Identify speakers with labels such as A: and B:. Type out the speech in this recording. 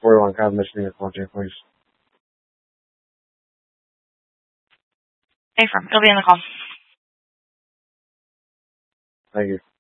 A: borderline cognition in contact, please.
B: Affirm. It'll be on the call.
A: Thank you.